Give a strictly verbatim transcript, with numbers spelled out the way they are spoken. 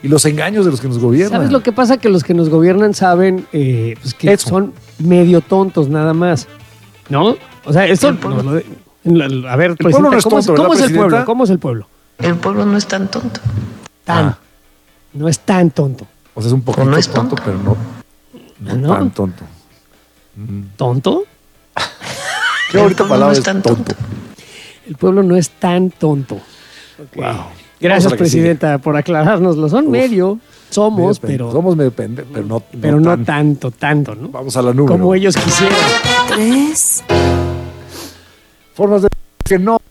y los engaños de los que nos gobiernan. ¿Sabes lo que pasa? Que los que nos gobiernan saben eh, pues que Eso. son medio tontos nada más, ¿no? O sea, esto... no, lo de- a ver, pueblo no es ¿cómo, tonto, ¿cómo ¿verdad, es el presidenta? pueblo? ¿Cómo es el pueblo? El pueblo no es tan tonto. Tan. Ah. No es tan tonto. O sea, es un poquito no es tonto, tonto. pero no, no, ¿No? tan tonto. ¿Tonto? Qué El bonita pueblo palabra no es es tan tonto. tonto. El pueblo no es tan tonto. Ok. Wow. Vamos a Gracias, la que presidenta, por aclarárnoslo. Son Uf. medio, somos, Medio pero, pende- Somos medio pende, pero no, pero no tan. tanto, tanto, ¿no? Vamos a la número. Como ellos quisieran. Tres. Formas de que no.